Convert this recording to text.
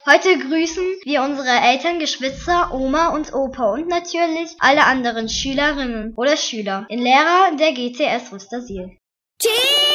Heute grüßen wir unsere Eltern, Geschwister, Oma und Opa und natürlich alle anderen Schülerinnen oder Schüler in Lehrer der GTS Rüstersiel. Tschüss!